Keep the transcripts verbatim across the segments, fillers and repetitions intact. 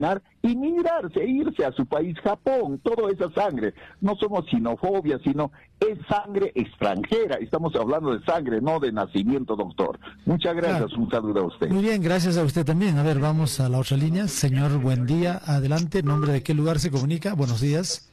y migrarse, irse a su país, Japón, toda esa sangre. No somos xenofobia, sino es sangre extranjera. Estamos hablando de sangre, no de nacimiento, doctor. Muchas gracias, claro. Un saludo a usted. Muy bien, gracias a usted también. A ver, vamos a la otra línea. Señor, buen día, adelante. ¿Nombre de qué lugar se comunica? Buenos días.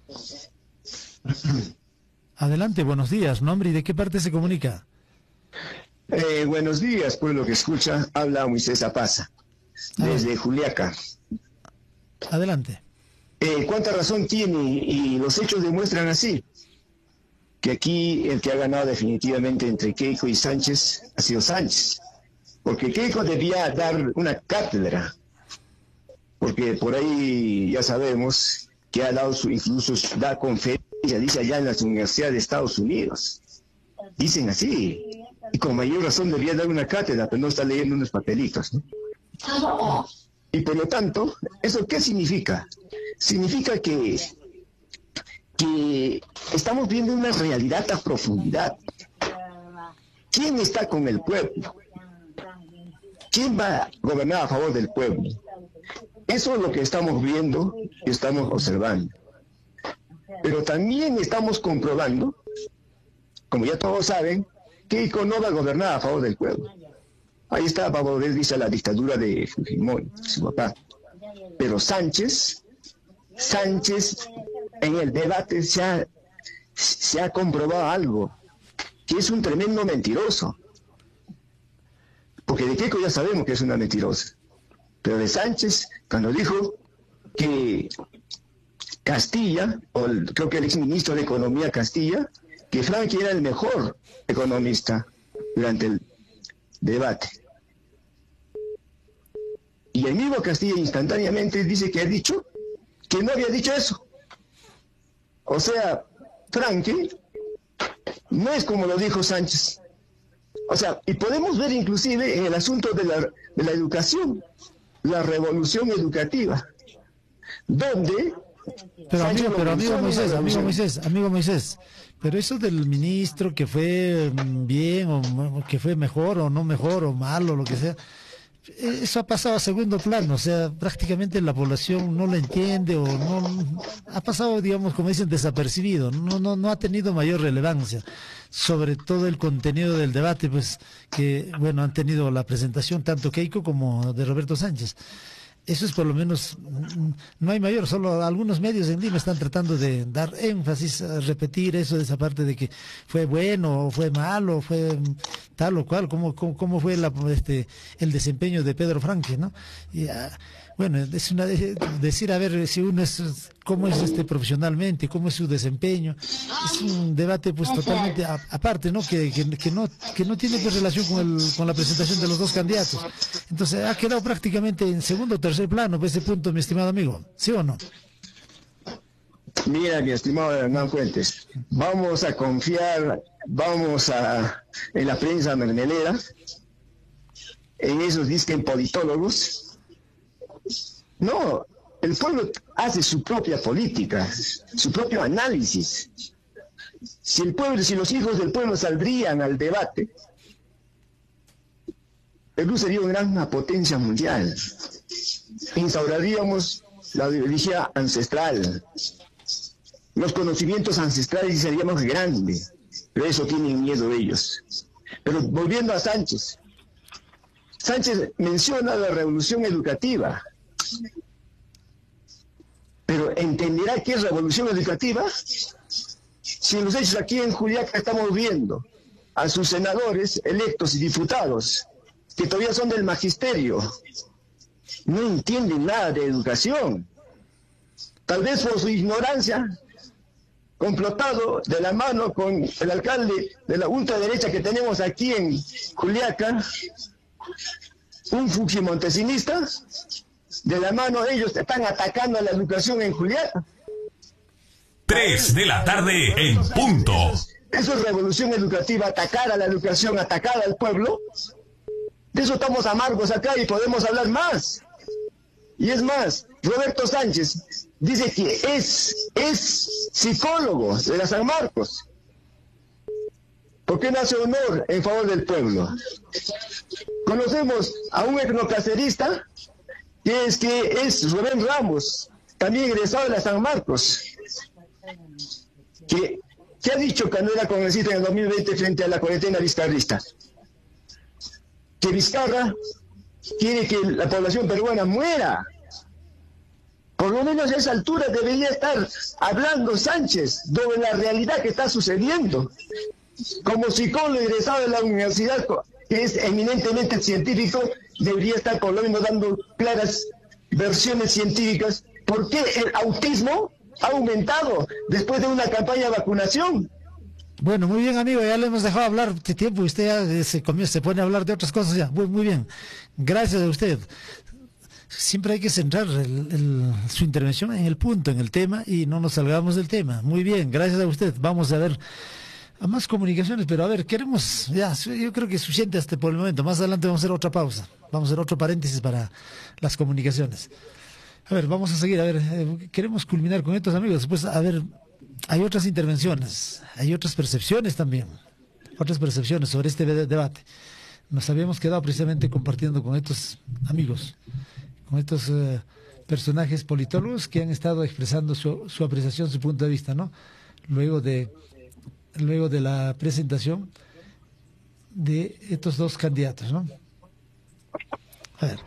Adelante, buenos días. ¿Nombre y de qué parte se comunica? Eh, buenos días, pueblo que escucha. Habla Moisés Apaza, desde Juliaca. Adelante. Eh, ¿Cuánta razón tiene? Y los hechos demuestran así, que aquí el que ha ganado definitivamente entre Keiko y Sánchez ha sido Sánchez, porque Keiko debía dar una cátedra, porque por ahí ya sabemos que ha dado su, incluso da conferencia, dice allá en las universidades de Estados Unidos, dicen así, y con mayor razón debía dar una cátedra, pero no está leyendo unos papelitos, ¿no? Y por lo tanto, ¿eso qué significa? Significa que, que estamos viendo una realidad a profundidad. ¿Quién está con el pueblo? ¿Quién va a gobernar a favor del pueblo? Eso es lo que estamos viendo y estamos observando. Pero también estamos comprobando, como ya todos saben, que Keiko no va a gobernar a favor del pueblo. Ahí está, va a volver, dice, la dictadura de Fujimori, su papá. Pero Sánchez, Sánchez, en el debate se ha, se ha comprobado algo, que es un tremendo mentiroso. Porque de Keiko ya sabemos que es una mentirosa. Pero de Sánchez, cuando dijo que Castilla, o el, creo que el exministro de Economía Castilla, que Franqui era el mejor economista durante el debate. Y el mismo Castilla instantáneamente dice que ha dicho que no había dicho eso. O sea, Franqui no es como lo dijo Sánchez. O sea, y podemos ver inclusive en el asunto de la, de la educación, la revolución educativa, donde... Pero amigo, pero amigo Moisés, amigo Moisés, amigo Moisés, pero eso del ministro que fue bien o que fue mejor o no mejor o malo, lo que sea, eso ha pasado a segundo plano, o sea, prácticamente la población no lo entiende o no, ha pasado, digamos, como dicen, desapercibido, no, no, no ha tenido mayor relevancia, sobre todo el contenido del debate, pues, que, bueno, han tenido la presentación tanto Keiko como de Roberto Sánchez. Eso es por lo menos, no hay mayor, solo algunos medios en Lima están tratando de dar énfasis, a repetir eso de esa parte de que fue bueno, o fue malo, fue tal o cual, cómo, cómo, cómo fue la, este, el desempeño de Pedro Franqui, ¿no? Y, ah, bueno, es una, decir a ver si uno es, cómo es este profesionalmente, cómo es su desempeño, es un debate pues totalmente a, aparte, ¿no? Que, que, que no que no tiene pues, relación con, el, con la presentación de los dos candidatos. Entonces ha quedado prácticamente en segundo o tercer plano por ese punto, mi estimado amigo, ¿sí o no? Mira, mi estimado Hernán Fuentes, vamos a confiar, vamos a, en la prensa mermelera, en esos disquen politólogos. No, el pueblo hace su propia política, su propio análisis. Si el pueblo, si los hijos del pueblo saldrían al debate, Perú sería una gran potencia mundial. Instauraríamos la ideología ancestral, los conocimientos ancestrales seríamos grandes, pero eso tienen miedo ellos. Pero volviendo a Sánchez, Sánchez menciona la revolución educativa. Pero ¿entenderá qué es revolución educativa? Si en los hechos aquí en Juliaca estamos viendo a sus senadores electos y diputados que todavía son del magisterio, no entienden nada de educación, tal vez por su ignorancia, complotado de la mano con el alcalde de la ultraderecha que tenemos aquí en Juliaca, un fujimontesinista. De la mano ellos están atacando a la educación en Juliaca. Tres de la tarde en punto. Eso es revolución educativa, atacar a la educación, atacar al pueblo. De eso estamos amargos acá y podemos hablar más. Y es más, Roberto Sánchez dice que es, es psicólogo de la San Marcos. ¿Por qué no hace honor en favor del pueblo? Conocemos a un etnocacerista que que es que es Rubén Ramos, también egresado de la San Marcos, que, que ha dicho cuando era congresista en el dos mil veinte frente a la cuarentena vizcarrista, que Vizcarra quiere que la población peruana muera. Por lo menos a esa altura debería estar hablando Sánchez sobre la realidad que está sucediendo. Como psicólogo egresado de la universidad, que es eminentemente científico, debería estar por lo menos dando claras versiones científicas. ¿Por qué el autismo ha aumentado después de una campaña de vacunación? Bueno, muy bien, amigo, ya le hemos dejado hablar de tiempo y usted ya se, comienza, se pone a hablar de otras cosas ya. Muy, muy bien, gracias a usted. Siempre hay que centrar el, el, su intervención en el punto, en el tema, y no nos salgamos del tema. Muy bien, gracias a usted. Vamos a ver a más comunicaciones, pero a ver, queremos, ya, yo creo que es suficiente hasta por el momento. Más adelante vamos a hacer otra pausa, vamos a hacer otro paréntesis para las comunicaciones. A ver, vamos a seguir, a ver, eh, queremos culminar con estos amigos. Después, a ver, hay otras intervenciones, hay otras percepciones también, otras percepciones sobre este de debate. Nos habíamos quedado precisamente compartiendo con estos amigos, con estos eh, personajes politólogos que han estado expresando su, su apreciación, su punto de vista, ¿no? Luego de, luego de la presentación de estos dos candidatos, ¿no? A ver.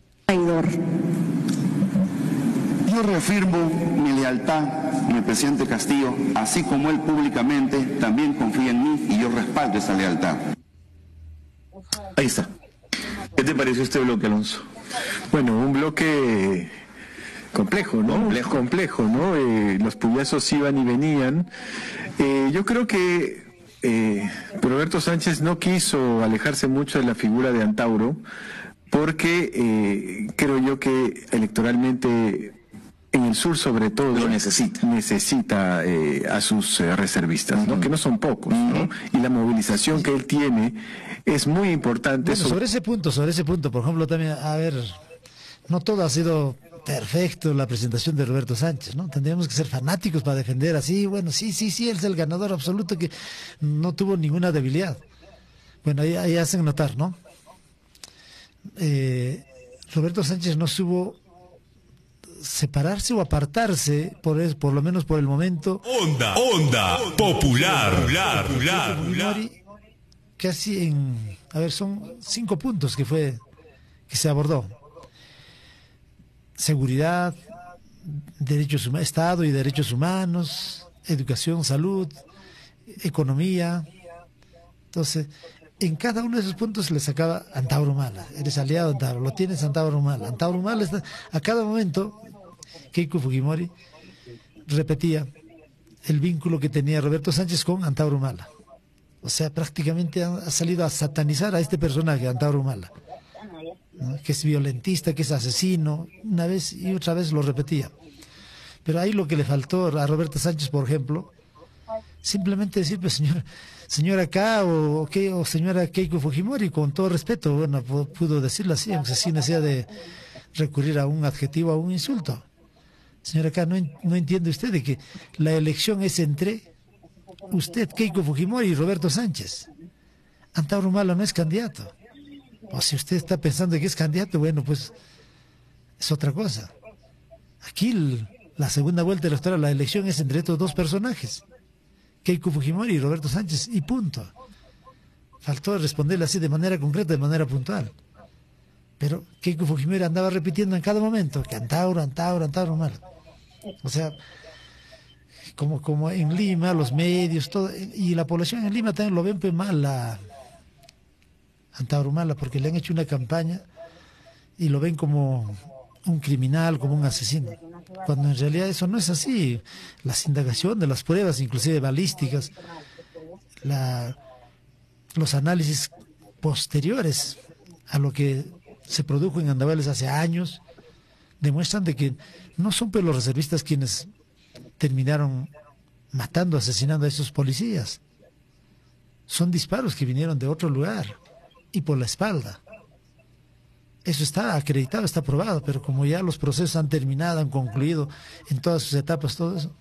Yo reafirmo mi lealtad en el presidente Castillo, así como él públicamente también confía en mí y yo respaldo esa lealtad. Ahí está. ¿Qué te pareció este bloque, Alonso? Bueno, un bloque complejo, ¿no? Complejo, complejo ¿no? Eh, los puyazos iban y venían. Eh, yo creo que eh, Roberto Sánchez no quiso alejarse mucho de la figura de Antauro, porque eh, creo yo que electoralmente en el sur sobre todo lo necesita necesita eh, a sus eh, reservistas, uh-huh. ¿no? Que no son pocos, uh-huh. ¿no? Y la movilización que él tiene es muy importante. Bueno, sobre ese punto, sobre ese punto, por ejemplo, también, a ver, no todo ha sido perfecto la presentación de Roberto Sánchez, ¿no? Tendríamos que ser fanáticos para defender así, bueno, sí, sí, sí, él es el ganador absoluto que no tuvo ninguna debilidad. Bueno, ahí, ahí hacen notar, ¿no? Eh, Roberto Sánchez no supo separarse o apartarse, por, es, por lo menos por el momento. Onda, onda, popular, popular, popular, popular. Casi en, a ver, son cinco puntos que fue, que se abordó. Seguridad, derechos humanos, Estado y derechos humanos, educación, salud, economía. Entonces, en cada uno de esos puntos le sacaba Antauro Humala. Eres aliado de Antauro, lo tienes Antauro Humala. Antauro Humala está, a cada momento, Keiko Fujimori repetía el vínculo que tenía Roberto Sánchez con Antauro Humala. O sea, prácticamente ha, ha salido a satanizar a este personaje, Antauro Humala, ¿no? Que es violentista, que es asesino, una vez y otra vez lo repetía. Pero ahí lo que le faltó a Roberto Sánchez, por ejemplo, simplemente decir, pues señor, señora K o, o, o señora Keiko Fujimori, con todo respeto, bueno, pudo decirlo así, aunque sin necesidad de recurrir a un adjetivo, a un insulto. Señora K, no, no entiende usted de que la elección es entre usted, Keiko Fujimori y Roberto Sánchez. Antauro Humala no es candidato. O si usted está pensando que es candidato, bueno, pues es otra cosa. Aquí el, la segunda vuelta electoral, la elección es entre estos dos personajes, Keiko Fujimori y Roberto Sánchez, y punto. Faltó responderle así de manera concreta, de manera puntual. Pero Keiko Fujimori andaba repitiendo en cada momento que Antauro, Antauro, Antauro Humala. O sea, como, como en Lima, los medios, todo, y la población en Lima también lo ven pues mal a Antauro Humala, porque le han hecho una campaña y lo ven como un criminal, como un asesino, cuando en realidad eso no es así. Las indagaciones de las pruebas, inclusive balísticas, la, los análisis posteriores a lo que se produjo en Andavales hace años, demuestran de que no son pues los reservistas quienes terminaron matando, asesinando a esos policías. Son disparos que vinieron de otro lugar y por la espalda. Eso está acreditado, está probado, pero como ya los procesos han terminado, han concluido en todas sus etapas, todo eso,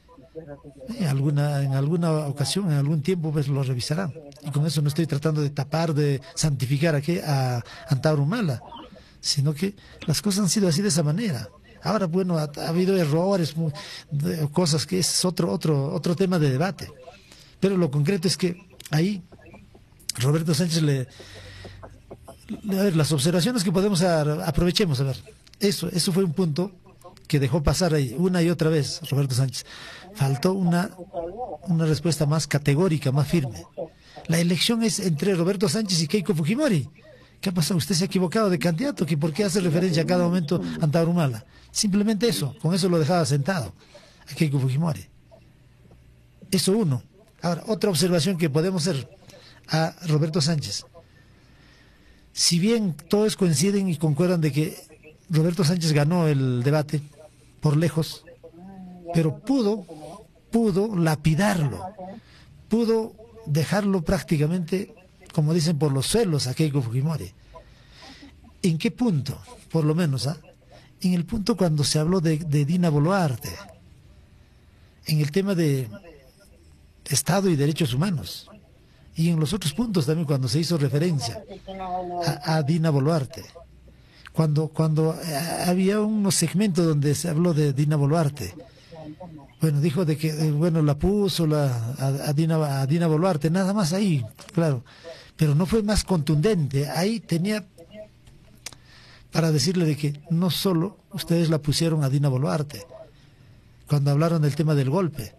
en alguna, en alguna ocasión, en algún tiempo, pues lo revisarán. Y con eso no estoy tratando de tapar, de santificar aquí a Antauro Humala, sino que las cosas han sido así de esa manera. Ahora, bueno, ha, ha habido errores, cosas que es otro, otro, otro tema de debate. Pero lo concreto es que ahí Roberto Sánchez le... A ver, las observaciones que podemos dar, aprovechemos, a ver. Eso, eso fue un punto que dejó pasar ahí una y otra vez Roberto Sánchez. Faltó una, una respuesta más categórica, más firme. La elección es entre Roberto Sánchez y Keiko Fujimori. ¿Qué ha pasado? Usted se ha equivocado de candidato, que ¿por qué hace referencia a cada momento a Antauro Humala? Simplemente eso, con eso lo dejaba sentado a Keiko Fujimori. Eso uno. Ahora, otra observación que podemos hacer a Roberto Sánchez. Si bien todos coinciden y concuerdan de que Roberto Sánchez ganó el debate por lejos, pero pudo, pudo lapidarlo, pudo dejarlo prácticamente, como dicen, por los suelos a Keiko Fujimori. ¿En qué punto? Por lo menos, ¿ah? En el punto cuando se habló de, de Dina Boluarte, en el tema de Estado y derechos humanos, y en los otros puntos también cuando se hizo referencia a, a Dina Boluarte, cuando, cuando eh, había unos segmentos donde se habló de Dina Boluarte. Bueno, dijo de que, eh, bueno, la puso la, a, a, Dina, a Dina Boluarte, nada más ahí, claro, pero no fue más contundente. Ahí tenía para decirle de que no solo ustedes la pusieron a Dina Boluarte, cuando hablaron del tema del golpe.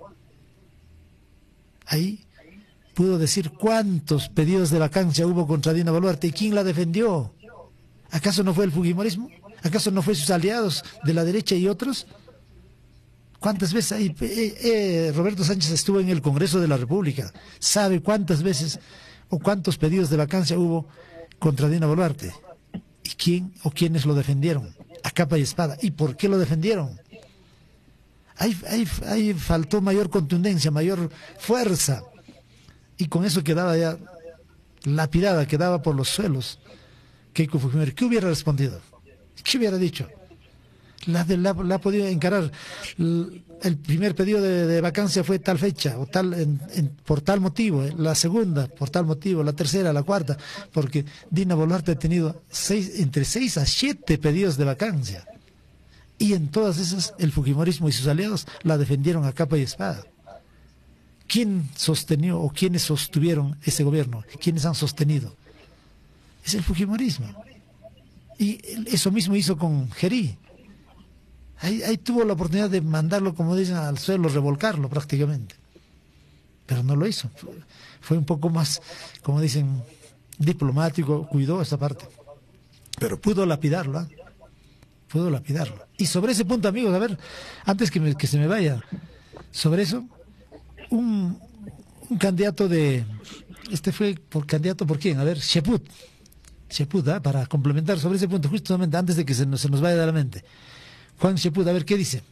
Ahí pudo decir cuántos pedidos de vacancia hubo contra Dina Boluarte y quién la defendió. ¿Acaso no fue el fujimorismo? ¿Acaso no fue sus aliados de la derecha y otros? ¿Cuántas veces ahí, eh, eh, Roberto Sánchez estuvo en el Congreso de la República? ¿Sabe cuántas veces o cuántos pedidos de vacancia hubo contra Dina Boluarte? ¿Y quién o quiénes lo defendieron? A capa y espada. ¿Y por qué lo defendieron? Ahí, ahí, ahí faltó mayor contundencia, mayor fuerza. Y con eso quedaba ya lapidada, quedaba por los suelos Keiko Fujimori. ¿Qué hubiera respondido? ¿Qué hubiera dicho? La, de, la, la ha podido encarar. El primer pedido de, de vacancia fue tal fecha, o tal en, en, por tal motivo. La segunda, por tal motivo. La tercera, la cuarta. Porque Dina Boluarte ha tenido seis, entre seis a siete pedidos de vacancia. Y en todas esas, el fujimorismo y sus aliados la defendieron a capa y espada. ¿Quién sostenió o quiénes sostuvieron ese gobierno? ¿Quiénes han sostenido? Es el fujimorismo. Y eso mismo hizo con Gerí. Ahí, ahí tuvo la oportunidad de mandarlo, como dicen, al suelo, revolcarlo prácticamente. Pero no lo hizo. Fue un poco más, como dicen, diplomático, cuidó esa parte. Pero pudo lapidarlo, ¿eh? Pudo lapidarlo. Y sobre ese punto, amigos, a ver, antes que, me, que se me vaya, sobre eso, un, un candidato de... Este fue por candidato por quién, a ver, Cheput. Cheput, ¿eh? Para complementar sobre ese punto, justamente antes de que se nos, se nos vaya de la mente. Juan Cheput, a ver, ¿qué dice?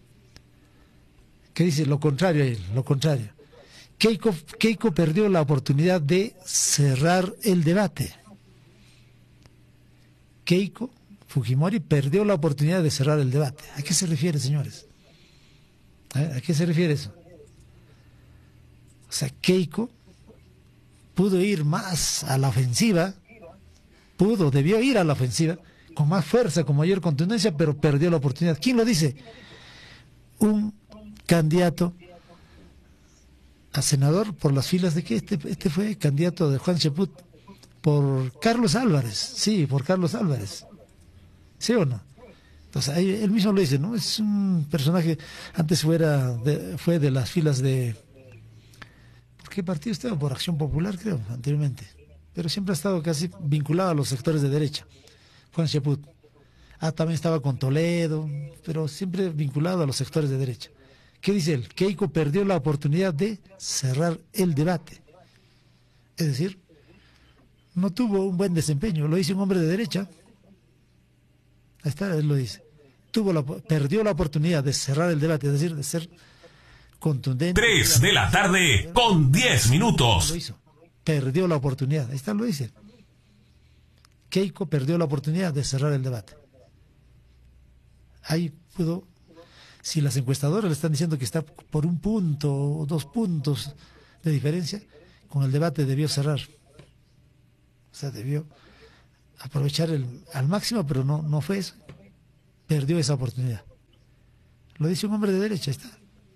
¿Qué dice? Lo contrario a él, lo contrario. Keiko, Keiko perdió la oportunidad de cerrar el debate. Keiko Fujimori perdió la oportunidad de cerrar el debate. ¿A qué se refiere, señores? ¿A qué se refiere eso? O sea, Keiko pudo ir más a la ofensiva, pudo, debió ir a la ofensiva, con más fuerza, con mayor contundencia, pero perdió la oportunidad. ¿Quién lo dice? Un candidato a senador por las filas de qué? Este, este fue candidato de Juan Cheput por Carlos Álvarez, sí, por Carlos Álvarez. ¿Sí o no? Entonces, ahí él mismo lo dice, ¿no? Es un personaje, antes fuera de, fue de las filas de... ¿Por qué partido estaba? Por Acción Popular, creo, anteriormente. Pero siempre ha estado casi vinculado a los sectores de derecha. Juan Cheput. Ah, también estaba con Toledo, pero siempre vinculado a los sectores de derecha. ¿Qué dice él? Keiko perdió la oportunidad de cerrar el debate. Es decir, no tuvo un buen desempeño. Lo dice un hombre de derecha. Ahí está, él lo dice. Tuvo la, perdió la oportunidad de cerrar el debate, es decir, de ser contundente. Tres de la tarde con diez minutos. Lo hizo. Perdió la oportunidad. Ahí está, lo dice. Keiko perdió la oportunidad de cerrar el debate. Ahí pudo, si las encuestadoras le están diciendo que está por un punto o dos puntos de diferencia, con el debate debió cerrar. O sea, debió aprovechar el, al máximo, pero no, no fue eso. Perdió esa oportunidad. Lo dice un hombre de derecha, está.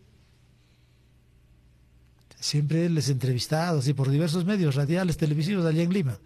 Siempre él es entrevistado, así por diversos medios radiales, televisivos allá en Lima.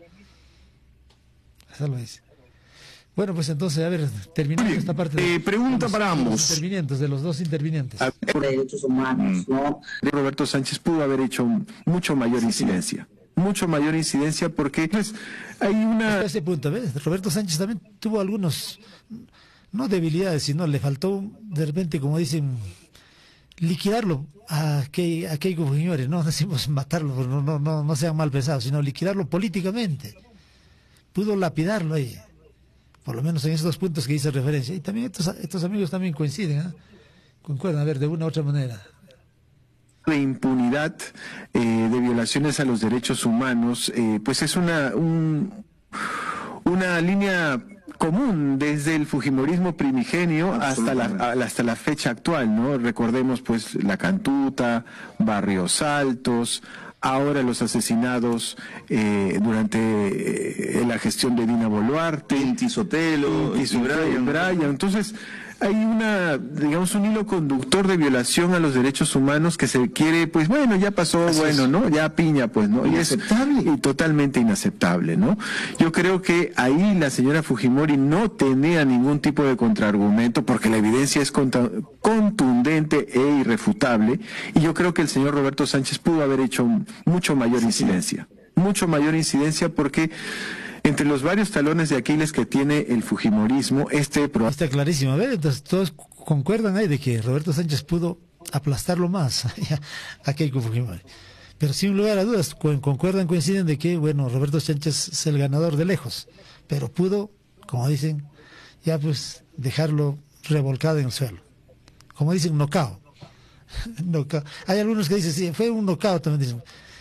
Eso lo dice. Bueno, pues entonces, a ver, terminamos esta parte. De, eh, pregunta de los, para ambos. De los intervinientes, de los dos intervinientes. Por derechos humanos, ¿no? Roberto Sánchez pudo haber hecho mucho mayor incidencia. Mucho mayor incidencia porque pues, hay una... Hasta ese punto, ¿ves? Roberto Sánchez también tuvo algunos, no debilidades, sino le faltó, de repente, como dicen, liquidarlo a, Ke, a Keiko Fujimori. No decimos matarlo, no, no, no, no sean mal pensados, sino liquidarlo políticamente. Pudo lapidarlo ahí. Por lo menos en esos dos puntos que hice referencia. Y también estos, estos amigos también coinciden, ¿eh? Concuerdan, a ver, de una u otra manera. De impunidad, eh, de violaciones a los derechos humanos, eh, pues es una, un, una línea común desde el fujimorismo primigenio hasta la, hasta la fecha actual, ¿no? Recordemos pues la Cantuta, Barrios Altos, ahora los asesinados eh, durante eh, la gestión de Dina Boluarte, Inti Sotelo, Inti Brian. Brian. Entonces, hay una, digamos, un hilo conductor de violación a los derechos humanos que se quiere, pues bueno, ya pasó, Así bueno, es. ¿no? Ya piña, pues, ¿no? Inaceptable. Y, es, y totalmente inaceptable, ¿no? Yo creo que ahí la señora Fujimori no tenía ningún tipo de contraargumento porque la evidencia es contundente e irrefutable y yo creo que el señor Roberto Sánchez pudo haber hecho mucho mayor sí, incidencia, sí. mucho mayor incidencia porque entre los varios talones de Aquiles que tiene el fujimorismo, este... Pro... Está clarísimo, a ver, entonces todos concuerdan ahí de que Roberto Sánchez pudo aplastarlo más a Keiko Fujimori. Pero sin lugar a dudas, concuerdan, coinciden de que, bueno, Roberto Sánchez es el ganador de lejos, pero pudo, como dicen, ya pues dejarlo revolcado en el suelo. Como dicen, nocao. nocao. Hay algunos que dicen, sí, fue un nocao, también dicen.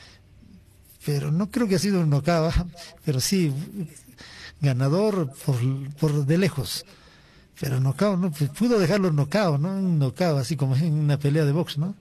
Pero no creo que ha sido un nocao, pero sí, ganador por, por de lejos. Pero nocao, ¿no? Pues pudo dejarlo nocao, ¿no? Un nocao, así como en una pelea de box, ¿no?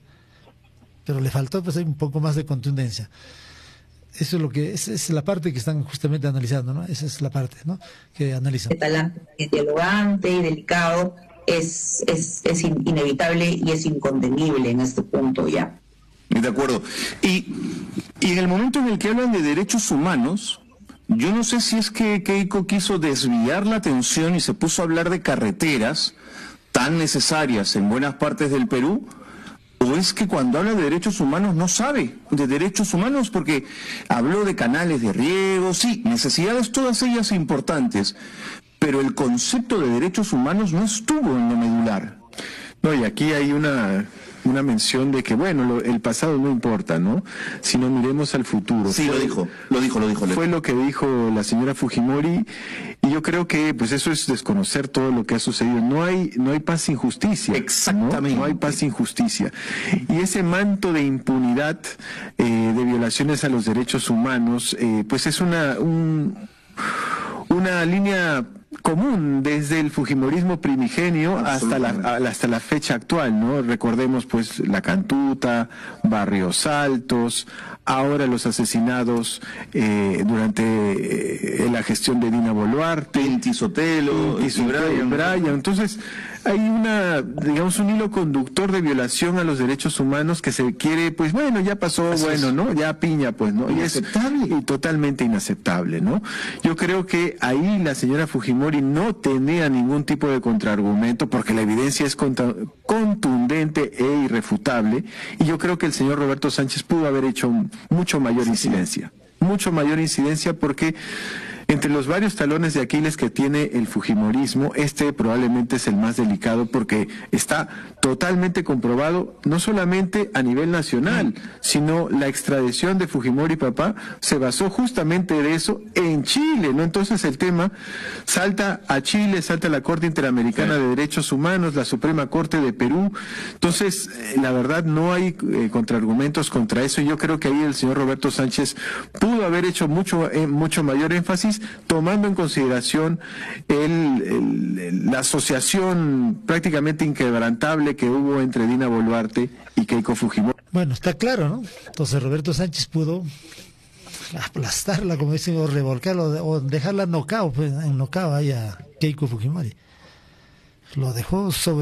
Pero le faltó pues un poco más de contundencia. Eso es lo que, esa es la parte que están justamente analizando, ¿no? Esa es la parte, ¿no? Que analizan. El talante es dialogante y delicado, es, es, es inevitable y es incontenible en este punto ya. De acuerdo. Y, y en el momento en el que hablan de derechos humanos, yo no sé si es que Keiko quiso desviar la atención y se puso a hablar de carreteras tan necesarias en buenas partes del Perú, o es que cuando habla de derechos humanos no sabe de derechos humanos, porque habló de canales de riego, sí, necesidades todas ellas importantes, pero el concepto de derechos humanos no estuvo en lo medular. No, y aquí hay una... una mención de que, bueno, lo, el pasado no importa, ¿no? Sino miremos al futuro. Sí, fue, lo dijo, lo dijo, lo dijo. Fue lo que dijo la señora Fujimori, y yo creo que, pues eso es desconocer todo lo que ha sucedido. No hay, no hay paz sin justicia. Exactamente. No, no hay paz sin justicia. Y ese manto de impunidad, eh, de violaciones a los derechos humanos, eh, pues es una, un, una línea común desde el fujimorismo primigenio hasta la, hasta la fecha actual, ¿no? Recordemos pues la Cantuta, Barrios Altos, ahora los asesinados eh, durante eh, la gestión de Dina Boluarte, Inti Sotelo, Inti Sotelo, Brian. Brian. Entonces hay una, digamos, un hilo conductor de violación a los derechos humanos que se quiere, pues bueno, ya pasó, Así bueno, es. ¿no? Ya piña, pues, ¿no? Inaceptable. Y, es, y totalmente inaceptable, ¿no? Yo creo que ahí la señora Fujimori no tenía ningún tipo de contraargumento porque la evidencia es contundente e irrefutable, y yo creo que el señor Roberto Sánchez pudo haber hecho mucho mayor incidencia, mucho mayor incidencia porque entre los varios talones de Aquiles que tiene el fujimorismo, este probablemente es el más delicado porque está totalmente comprobado, no solamente a nivel nacional, sino la extradición de Fujimori papá se basó justamente de eso en Chile, ¿no? Entonces el tema salta a Chile, salta a la Corte Interamericana sí. de Derechos Humanos, la Suprema Corte de Perú. Entonces, eh, la verdad no hay eh, contraargumentos contra eso, y yo creo que ahí el señor Roberto Sánchez pudo haber hecho mucho, eh, mucho mayor énfasis, tomando en consideración el, el, la asociación prácticamente inquebrantable que hubo entre Dina Boluarte y Keiko Fujimori. Bueno, está claro, ¿no? Entonces Roberto Sánchez pudo aplastarla, como dicen, o revolcarla, o, o dejarla knockout, pues, en knockout ahí a Keiko Fujimori. Lo dejó sobre